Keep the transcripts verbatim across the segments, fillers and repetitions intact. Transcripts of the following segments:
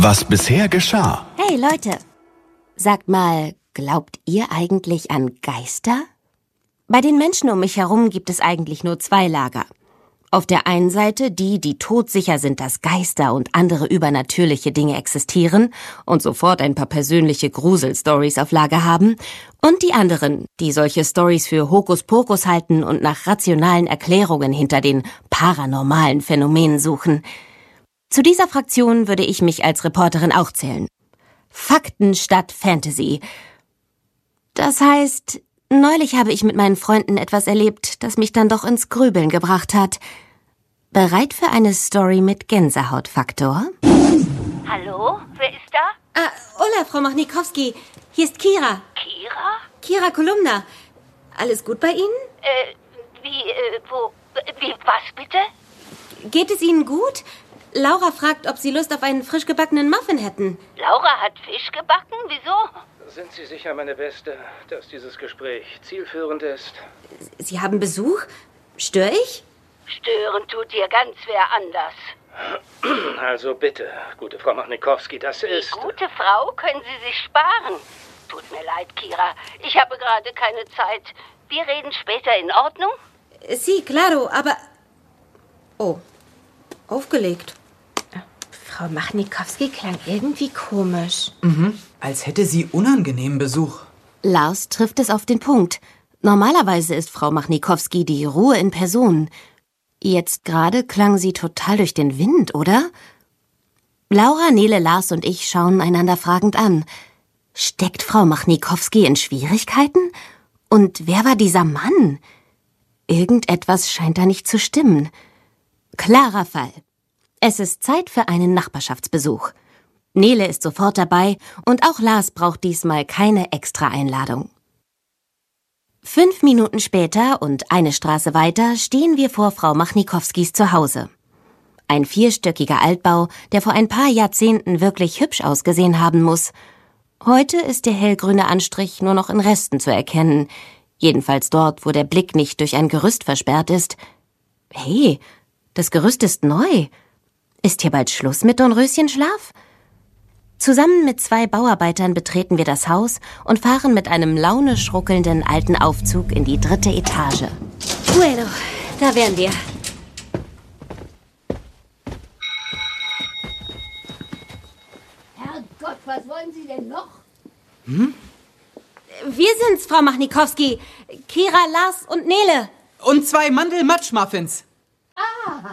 Was bisher geschah. Hey Leute, sagt mal, glaubt ihr eigentlich an Geister? Bei den Menschen um mich herum gibt es eigentlich nur zwei Lager. Auf der einen Seite die, die todsicher sind, dass Geister und andere übernatürliche Dinge existieren und sofort ein paar persönliche Gruselstories auf Lager haben. Und die anderen, die solche Stories für Hokuspokus halten und nach rationalen Erklärungen hinter den paranormalen Phänomenen suchen. Zu dieser Fraktion würde ich mich als Reporterin auch zählen. Fakten statt Fantasy. Das heißt, neulich habe ich mit meinen Freunden etwas erlebt, das mich dann doch ins Grübeln gebracht hat. Bereit für eine Story mit Gänsehautfaktor? Hallo, wer ist da? Ah, hola, Frau Machnikowski. Hier ist Kira. Kira? Kira Kolumna. Alles gut bei Ihnen? Äh, wie, äh, wo, wie, was bitte? Geht es Ihnen gut? Laura fragt, ob Sie Lust auf einen frisch gebackenen Muffin hätten. Laura hat Fisch gebacken? Wieso? Sind Sie sicher, meine Beste, dass dieses Gespräch zielführend ist? Sie haben Besuch? Störe ich? Stören tut dir ganz wer anders. Also bitte, gute Frau Machnikowski, das ist... Die gute Frau können Sie sich sparen. Tut mir leid, Kira. Ich habe gerade keine Zeit. Wir reden später, in Ordnung? Sí, claro, aber... Oh, aufgelegt. Frau Machnikowski klang irgendwie komisch. Mhm, als hätte sie unangenehmen Besuch. Lars trifft es auf den Punkt. Normalerweise ist Frau Machnikowski die Ruhe in Person. Jetzt gerade klang sie total durch den Wind, oder? Laura, Nele, Lars und ich schauen einander fragend an. Steckt Frau Machnikowski in Schwierigkeiten? Und wer war dieser Mann? Irgendetwas scheint da nicht zu stimmen. Klarer Fall. Es ist Zeit für einen Nachbarschaftsbesuch. Nele ist sofort dabei und auch Lars braucht diesmal keine Extra-Einladung. Fünf Minuten später und eine Straße weiter stehen wir vor Frau Machnikowskis Zuhause. Ein vierstöckiger Altbau, der vor ein paar Jahrzehnten wirklich hübsch ausgesehen haben muss. Heute ist der hellgrüne Anstrich nur noch in Resten zu erkennen. Jedenfalls dort, wo der Blick nicht durch ein Gerüst versperrt ist. Hey, das Gerüst ist neu. Ist hier bald Schluss mit Dornröschenschlaf? Zusammen mit zwei Bauarbeitern betreten wir das Haus und fahren mit einem launisch ruckelnden alten Aufzug in die dritte Etage. Bueno, da wären wir. Herrgott, was wollen Sie denn noch? Hm? Wir sind's, Frau Machnikowski. Kira, Lars und Nele. Und zwei Mandel-Matsch-Muffins. Ah!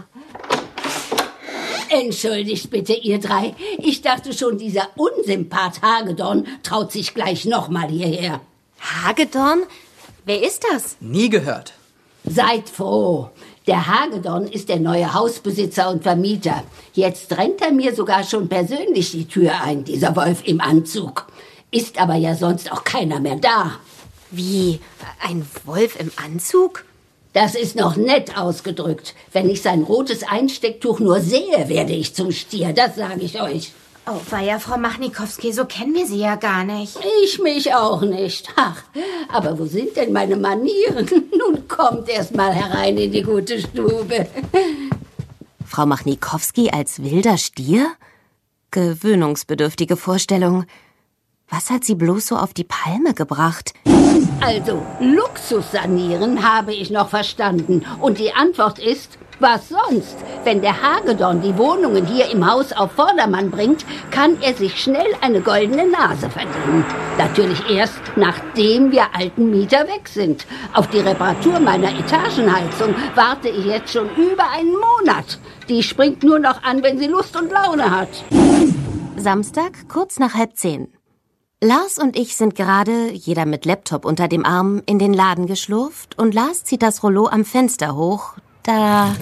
Entschuldigt bitte, ihr drei. Ich dachte schon, dieser Unsympath Hagedorn traut sich gleich nochmal hierher. Hagedorn? Wer ist das? Nie gehört. Seid froh. Der Hagedorn ist der neue Hausbesitzer und Vermieter. Jetzt rennt er mir sogar schon persönlich die Tür ein, dieser Wolf im Anzug. Ist aber ja sonst auch keiner mehr da. Wie? Ein Wolf im Anzug? Das ist noch nett ausgedrückt. Wenn ich sein rotes Einstecktuch nur sehe, werde ich zum Stier, das sage ich euch. Oh, weia, Frau Machnikowski, so kennen wir Sie ja gar nicht. Ich mich auch nicht. Ach, aber wo sind denn meine Manieren? Nun kommt erst mal herein in die gute Stube. Frau Machnikowski als wilder Stier? Gewöhnungsbedürftige Vorstellung. Was hat sie bloß so auf die Palme gebracht? Also, Luxus sanieren habe ich noch verstanden. Und die Antwort ist, was sonst? Wenn der Hagedorn die Wohnungen hier im Haus auf Vordermann bringt, kann er sich schnell eine goldene Nase verdienen. Natürlich erst, nachdem wir alten Mieter weg sind. Auf die Reparatur meiner Etagenheizung warte ich jetzt schon über einen Monat. Die springt nur noch an, wenn sie Lust und Laune hat. Samstag, kurz nach halb zehn. Lars und ich sind gerade, jeder mit Laptop unter dem Arm, in den Laden geschlurft und Lars zieht das Rollo am Fenster hoch. Da...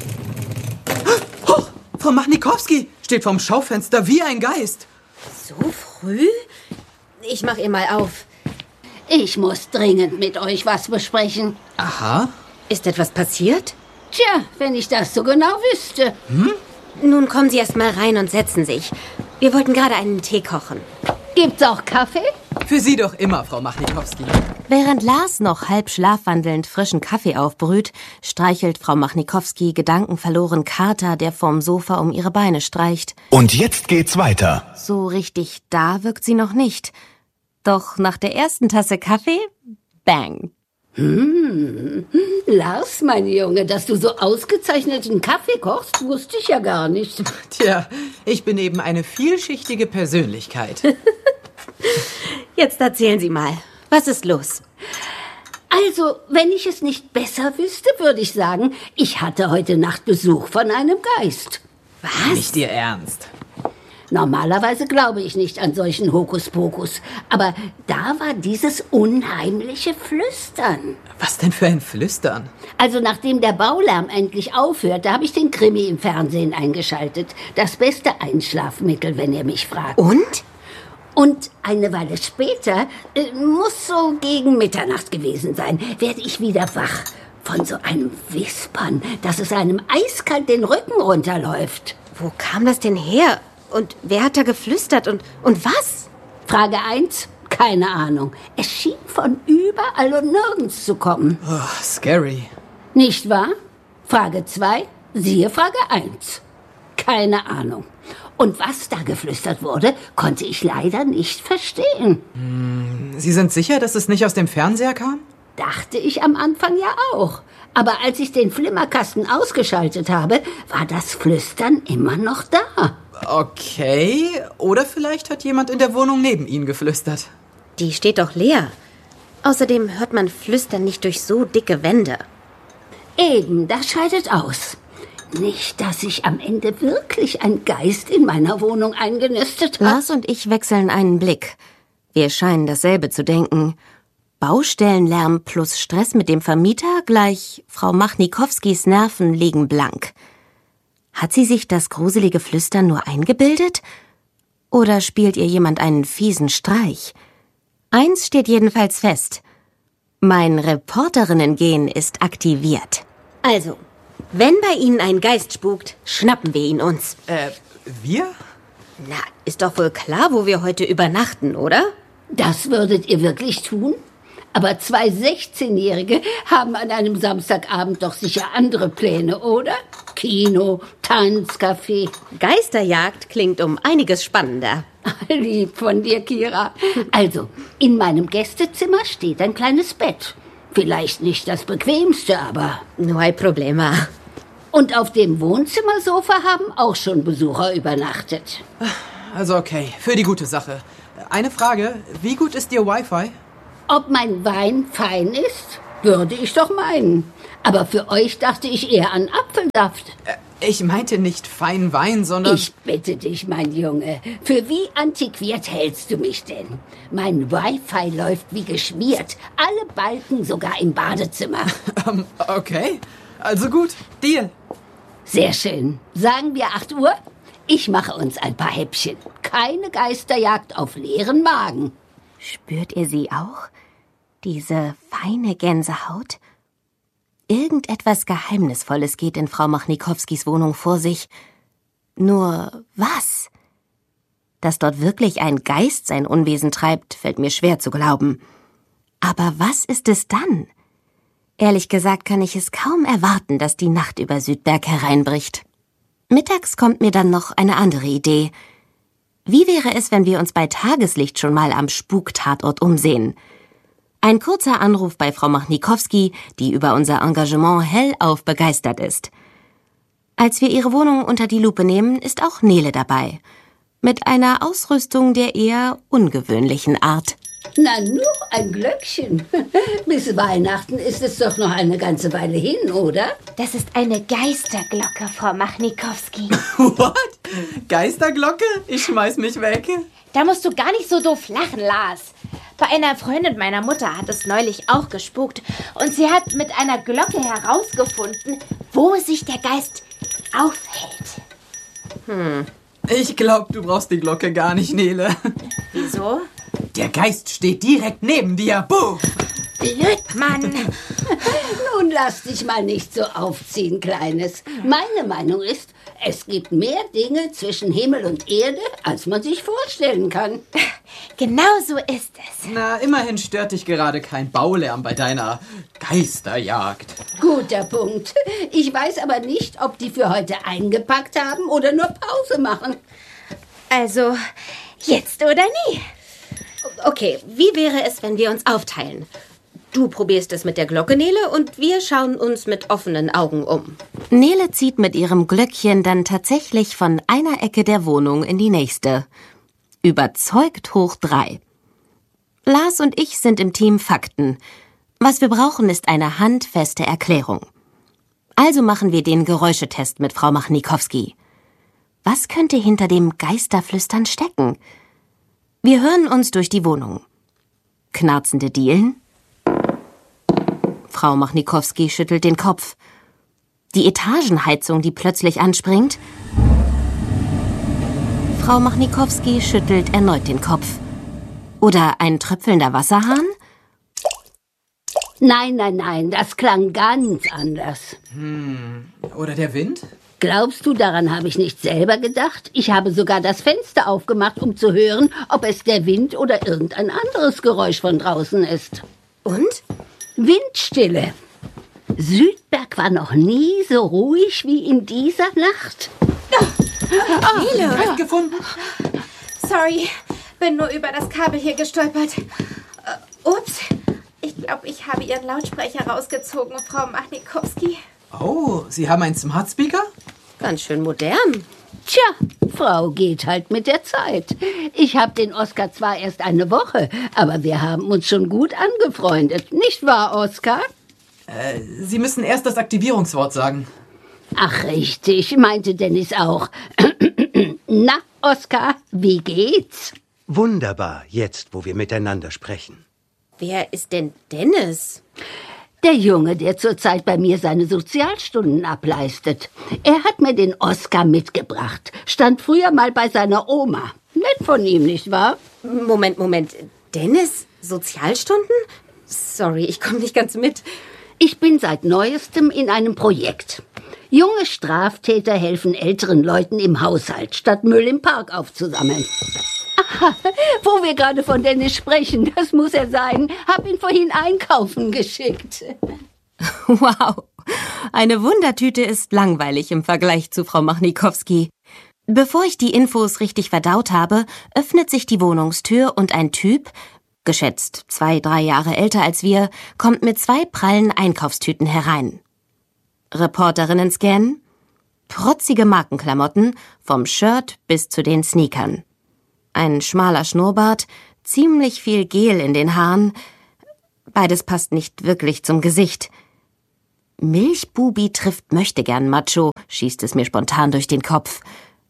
Hoch! Frau Machnikowski steht vorm Schaufenster wie ein Geist. So früh? Ich mach ihr mal auf. Ich muss dringend mit euch was besprechen. Aha. Ist etwas passiert? Tja, wenn ich das so genau wüsste. Hm? Nun kommen Sie erst mal rein und setzen sich. Wir wollten gerade einen Tee kochen. Gibt's auch Kaffee? Für Sie doch immer, Frau Machnikowski. Während Lars noch halb schlafwandelnd frischen Kaffee aufbrüht, streichelt Frau Machnikowski gedankenverloren Carter, der vorm Sofa um ihre Beine streicht. Und jetzt geht's weiter. So richtig da wirkt sie noch nicht. Doch nach der ersten Tasse Kaffee, bang. Hm, Lars, mein Junge, dass du so ausgezeichneten Kaffee kochst, wusste ich ja gar nicht. Tja, ich bin eben eine vielschichtige Persönlichkeit. Jetzt erzählen Sie mal, was ist los? Also, wenn ich es nicht besser wüsste, würde ich sagen, ich hatte heute Nacht Besuch von einem Geist. Was? Nicht Ihr Ernst. Normalerweise glaube ich nicht an solchen Hokuspokus, aber da war dieses unheimliche Flüstern. Was denn für ein Flüstern? Also nachdem der Baulärm endlich aufhörte, habe ich den Krimi im Fernsehen eingeschaltet. Das beste Einschlafmittel, wenn ihr mich fragt. Und? Und eine Weile später, äh, muss so gegen Mitternacht gewesen sein, werde ich wieder wach von so einem Wispern, dass es einem eiskalt den Rücken runterläuft. Wo kam das denn her? Und wer hat da geflüstert und, und was? Frage eins, keine Ahnung. Es schien von überall und nirgends zu kommen. Oh, scary. Nicht wahr? Frage zwei, siehe Frage eins. Keine Ahnung. Und was da geflüstert wurde, konnte ich leider nicht verstehen. Sie sind sicher, dass es nicht aus dem Fernseher kam? Dachte ich am Anfang ja auch. Aber als ich den Flimmerkasten ausgeschaltet habe, war das Flüstern immer noch da. Okay, oder vielleicht hat jemand in der Wohnung neben Ihnen geflüstert. Die steht doch leer. Außerdem hört man Flüstern nicht durch so dicke Wände. Eben, das scheidet aus. Nicht, dass sich am Ende wirklich ein Geist in meiner Wohnung eingenistet hat. Lars und ich wechseln einen Blick. Wir scheinen dasselbe zu denken. Baustellenlärm plus Stress mit dem Vermieter gleich Frau Machnikowskis Nerven liegen blank. Hat sie sich das gruselige Flüstern nur eingebildet? Oder spielt ihr jemand einen fiesen Streich? Eins steht jedenfalls fest. Mein Reporterinnen-Gen ist aktiviert. Also, wenn bei Ihnen ein Geist spukt, schnappen wir ihn uns. Äh, wir? Na, ist doch wohl klar, wo wir heute übernachten, oder? Das würdet ihr wirklich tun? Aber zwei sechzehnjährige haben an einem Samstagabend doch sicher andere Pläne, oder? Kino, Tanz, Café. Geisterjagd klingt um einiges spannender. Lieb von dir, Kira. Also, in meinem Gästezimmer steht ein kleines Bett. Vielleicht nicht das bequemste, aber... No hay problema. Und auf dem Wohnzimmersofa haben auch schon Besucher übernachtet. Also okay, für die gute Sache. Eine Frage, wie gut ist Ihr Wi-Fi? Ob mein Wein fein ist? Würde ich doch meinen. Aber für euch dachte ich eher an Apfelsaft. Äh, ich meinte nicht fein Wein, sondern... Ich bitte dich, mein Junge. Für wie antiquiert hältst du mich denn? Mein Wi-Fi läuft wie geschmiert. Alle Balken sogar im Badezimmer. ähm, okay, also gut, Deal. Sehr schön. Sagen wir acht Uhr? Ich mache uns ein paar Häppchen. Keine Geisterjagd auf leeren Magen. Spürt ihr sie auch? Diese feine Gänsehaut? Irgendetwas Geheimnisvolles geht in Frau Machnikowskis Wohnung vor sich. Nur was? Dass dort wirklich ein Geist sein Unwesen treibt, fällt mir schwer zu glauben. Aber was ist es dann? Ehrlich gesagt kann ich es kaum erwarten, dass die Nacht über Südberg hereinbricht. Mittags kommt mir dann noch eine andere Idee. Wie wäre es, wenn wir uns bei Tageslicht schon mal am Spuktatort umsehen? Ein kurzer Anruf bei Frau Machnikowski, die über unser Engagement hellauf begeistert ist. Als wir ihre Wohnung unter die Lupe nehmen, ist auch Nele dabei. Mit einer Ausrüstung der eher ungewöhnlichen Art. Na, nur ein Glöckchen. Bis Weihnachten ist es doch noch eine ganze Weile hin, oder? Das ist eine Geisterglocke, Frau Machnikowski. What? Geisterglocke? Ich schmeiß mich weg. Da musst du gar nicht so doof lachen, Lars. Bei einer Freundin meiner Mutter hat es neulich auch gespukt. Und sie hat mit einer Glocke herausgefunden, wo sich der Geist aufhält. Hm. Ich glaube, du brauchst die Glocke gar nicht, Nele. Wieso? Der Geist steht direkt neben dir. Buh! Blödmann. Nun lass dich mal nicht so aufziehen, Kleines. Meine Meinung ist, es gibt mehr Dinge zwischen Himmel und Erde, als man sich vorstellen kann. Genau so ist es. Na, immerhin stört dich gerade kein Baulärm bei deiner Geisterjagd. Guter Punkt. Ich weiß aber nicht, ob die für heute eingepackt haben oder nur Pause machen. Also, jetzt oder nie. Okay, wie wäre es, wenn wir uns aufteilen? Du probierst es mit der Glocke, Nele, und wir schauen uns mit offenen Augen um. Nele zieht mit ihrem Glöckchen dann tatsächlich von einer Ecke der Wohnung in die nächste. Überzeugt hoch drei. Lars und ich sind im Team Fakten. Was wir brauchen, ist eine handfeste Erklärung. Also machen wir den Geräuschetest mit Frau Machnikowski. Was könnte hinter dem Geisterflüstern stecken? Wir hören uns durch die Wohnung. Knarzende Dielen? Frau Machnikowski schüttelt den Kopf. Die Etagenheizung, die plötzlich anspringt? Frau Machnikowski schüttelt erneut den Kopf. Oder ein tröpfelnder Wasserhahn? Nein, nein, nein, das klang ganz anders. Hm, oder der Wind? Glaubst du, daran habe ich nicht selber gedacht? Ich habe sogar das Fenster aufgemacht, um zu hören, ob es der Wind oder irgendein anderes Geräusch von draußen ist. Und? Windstille. Südberg war noch nie so ruhig wie in dieser Nacht. Oh, Nele! Recht gefunden? Sorry, bin nur über das Kabel hier gestolpert. Uh, ups, ich glaube, ich habe Ihren Lautsprecher rausgezogen, Frau Machnikowski. Oh, Sie haben einen Smart Speaker? Ganz schön modern. Tja, Frau geht halt mit der Zeit. Ich habe den Oskar zwar erst eine Woche, aber wir haben uns schon gut angefreundet. Nicht wahr, Oskar? Äh, Sie müssen erst das Aktivierungswort sagen. Ach, richtig, meinte Dennis auch. Na, Oskar, wie geht's? Wunderbar, jetzt, wo wir miteinander sprechen. Wer ist denn Dennis? Der Junge, der zurzeit bei mir seine Sozialstunden ableistet. Er hat mir den Oskar mitgebracht. Stand früher mal bei seiner Oma. Nett von ihm, nicht wahr? Moment, Moment. Dennis? Sozialstunden? Sorry, ich komme nicht ganz mit. Ich bin seit Neuestem in einem Projekt. Junge Straftäter helfen älteren Leuten im Haushalt, statt Müll im Park aufzusammeln. Aha, wo wir gerade von Dennis sprechen, das muss er sein. Hab ihn vorhin einkaufen geschickt. Wow, eine Wundertüte ist langweilig im Vergleich zu Frau Machnikowski. Bevor ich die Infos richtig verdaut habe, öffnet sich die Wohnungstür und ein Typ, geschätzt zwei, drei Jahre älter als wir, kommt mit zwei prallen Einkaufstüten herein. Reporterinnen scannen, protzige Markenklamotten, vom Shirt bis zu den Sneakern. Ein schmaler Schnurrbart, ziemlich viel Gel in den Haaren. Beides passt nicht wirklich zum Gesicht. Milchbubi trifft Möchtegern Macho, schießt es mir spontan durch den Kopf.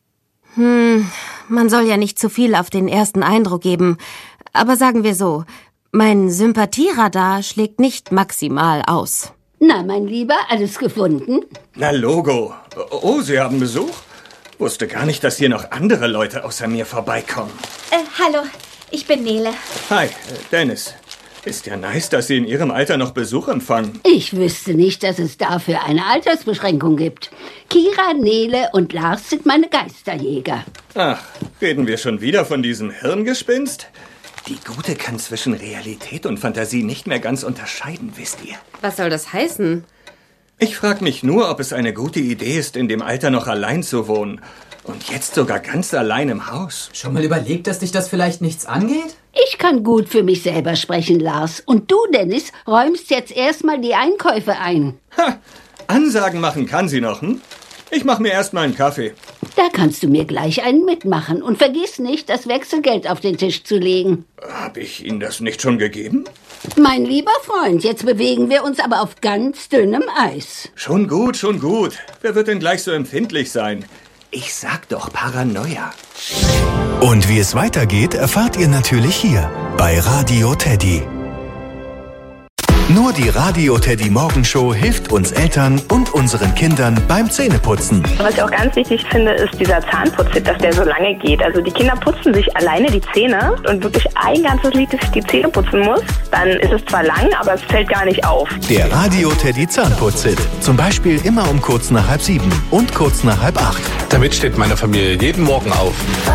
Hm, man soll ja nicht zu viel auf den ersten Eindruck geben. Aber sagen wir so, mein Sympathieradar schlägt nicht maximal aus. Na, mein Lieber, alles gefunden? Na, Logo. Oh, Sie haben Besuch? Wusste gar nicht, dass hier noch andere Leute außer mir vorbeikommen. Äh, hallo, ich bin Nele. Hi, äh, Dennis. Ist ja nice, dass Sie in Ihrem Alter noch Besuch empfangen. Ich wüsste nicht, dass es dafür eine Altersbeschränkung gibt. Kira, Nele und Lars sind meine Geisterjäger. Ach, reden wir schon wieder von diesem Hirngespinst? Die Gute kann zwischen Realität und Fantasie nicht mehr ganz unterscheiden, wisst ihr? Was soll das heißen? Ich frage mich nur, ob es eine gute Idee ist, in dem Alter noch allein zu wohnen. Und jetzt sogar ganz allein im Haus. Schon mal überlegt, dass dich das vielleicht nichts angeht? Ich kann gut für mich selber sprechen, Lars. Und du, Dennis, räumst jetzt erstmal die Einkäufe ein. Ha! Ansagen machen kann sie noch, hm? Ich mach mir erstmal einen Kaffee. Da kannst du mir gleich einen mitmachen. Und vergiss nicht, das Wechselgeld auf den Tisch zu legen. Hab ich Ihnen das nicht schon gegeben? Mein lieber Freund, jetzt bewegen wir uns aber auf ganz dünnem Eis. Schon gut, schon gut. Wer wird denn gleich so empfindlich sein? Ich sag doch Paranoia. Und wie es weitergeht, erfahrt ihr natürlich hier bei Radio Teddy. Nur die Radio Teddy Morgenshow hilft uns Eltern und unseren Kindern beim Zähneputzen. Was ich auch ganz wichtig finde, ist dieser Zahnputztipp, dass der so lange geht. Also die Kinder putzen sich alleine die Zähne und wirklich ein ganzes Lied, dass ich die Zähne putzen muss. Dann ist es zwar lang, aber es fällt gar nicht auf. Der Radio Teddy Zahnputztipp. Zum Beispiel immer um kurz nach halb sieben und kurz nach halb acht. Damit steht meine Familie jeden Morgen auf.